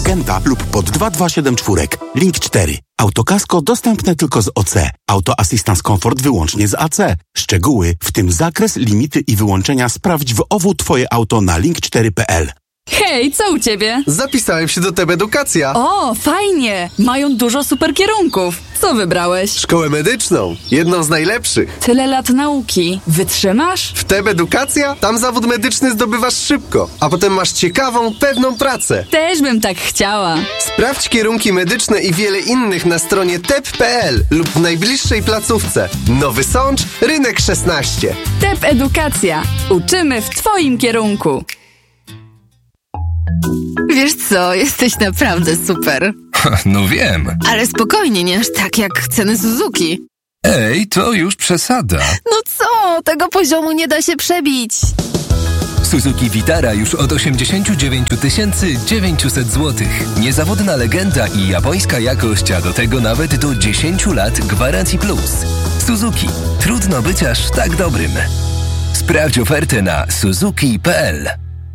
Legenda lub pod 2274. Link 4. Autokasko dostępne tylko z OC. Auto Assistance Comfort wyłącznie z AC. Szczegóły, w tym zakres, limity i wyłączenia sprawdź w OWU Twoje auto na link4.pl. Hej, co u ciebie? Zapisałem się do TEB Edukacja. O, fajnie! Mają dużo super kierunków. Co wybrałeś? Szkołę medyczną. Jedną z najlepszych. Tyle lat nauki. Wytrzymasz? W TEB Edukacja? Tam zawód medyczny zdobywasz szybko, a potem masz ciekawą, pewną pracę. Też bym tak chciała. Sprawdź kierunki medyczne i wiele innych na stronie teb.pl lub w najbliższej placówce. Nowy Sącz, Rynek 16. TEB Edukacja. Uczymy w Twoim kierunku. Wiesz co, jesteś naprawdę super. No wiem. Ale spokojnie, nie aż tak jak ceny Suzuki. Ej, to już przesada. No co, tego poziomu nie da się przebić. Suzuki Vitara już od 89 900 zł. Niezawodna legenda i japońska jakość, a do tego nawet do 10 lat gwarancji plus. Suzuki. Trudno być aż tak dobrym. Sprawdź ofertę na suzuki.pl.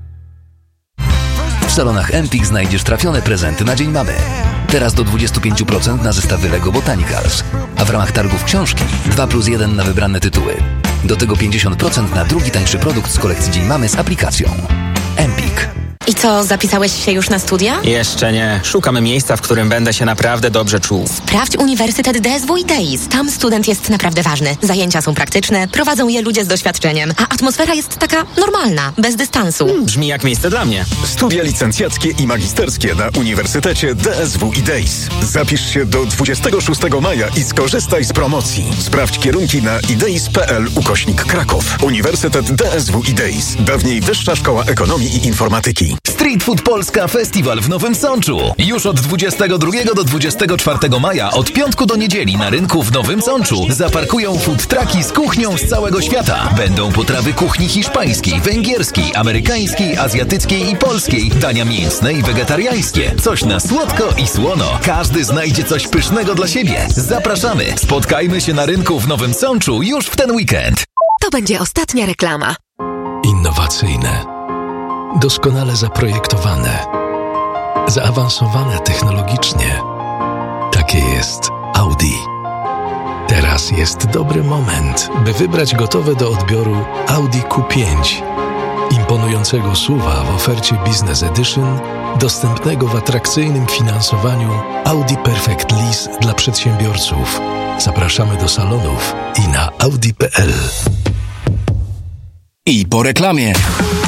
W salonach Empik znajdziesz trafione prezenty na Dzień Mamy. Teraz do 25% na zestawy Lego Botanicals. A w ramach targów książki 2+1 na wybrane tytuły. Do tego 50% na drugi tańszy produkt z kolekcji Dzień Mamy z aplikacją. Empik. I co, zapisałeś się już na studia? Jeszcze nie. Szukamy miejsca, w którym będę się naprawdę dobrze czuł. Sprawdź Uniwersytet DSW i DEIS. Tam student jest naprawdę ważny. Zajęcia są praktyczne, prowadzą je ludzie z doświadczeniem, a atmosfera jest taka normalna, bez dystansu. Brzmi jak miejsce dla mnie. Studia licencjackie i magisterskie na Uniwersytecie DSW i DEIS. Zapisz się do 26 maja i skorzystaj z promocji. Sprawdź kierunki na ideis.pl/Kraków. Uniwersytet DSW i DEIS. Dawniej Wyższa Szkoła Ekonomii i Informatyki. Street Food Polska Festiwal w Nowym Sączu. Już od 22 do 24 maja, od piątku do niedzieli na rynku w Nowym Sączu zaparkują food trucki z kuchnią z całego świata. Będą potrawy kuchni hiszpańskiej, węgierskiej, amerykańskiej, azjatyckiej i polskiej, dania mięsne i wegetariańskie. Coś na słodko i słono. Każdy znajdzie coś pysznego dla siebie. Zapraszamy. Spotkajmy się na rynku w Nowym Sączu już w ten weekend. To będzie ostatnia reklama. Innowacyjne. Doskonale zaprojektowane, zaawansowane technologicznie. Takie jest Audi. Teraz jest dobry moment, by wybrać gotowe do odbioru Audi Q5. Imponującego SUV-a w ofercie Business Edition, dostępnego w atrakcyjnym finansowaniu Audi Perfect Lease dla przedsiębiorców. Zapraszamy do salonów i na audi.pl. I po reklamie.